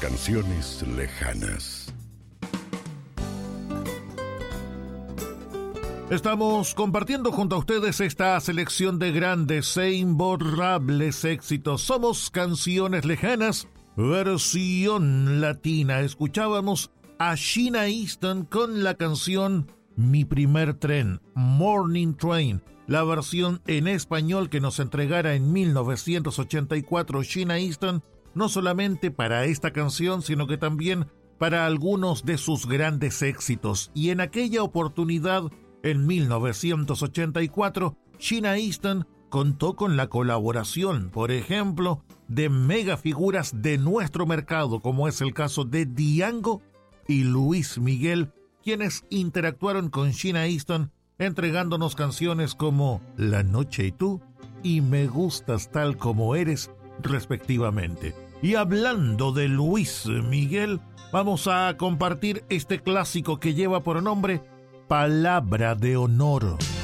canciones lejanas. Estamos compartiendo junto a ustedes esta selección de grandes e imborrables éxitos. Somos Canciones Lejanas, versión latina. Escuchábamos a Sheena Easton con la canción Mi Primer Tren, Morning Train, la versión en español que nos entregara en 1984 Sheena Easton, no solamente para esta canción, sino que también para algunos de sus grandes éxitos. Y en aquella oportunidad, en 1984, Sheena Easton contó con la colaboración, por ejemplo, de megafiguras de nuestro mercado, como es el caso de Django y Luis Miguel, quienes interactuaron con Sheena Easton, entregándonos canciones como La Noche y Tú y Me Gustas Tal Como Eres, respectivamente. Y hablando de Luis Miguel, vamos a compartir este clásico que lleva por nombre Palabra de Honor.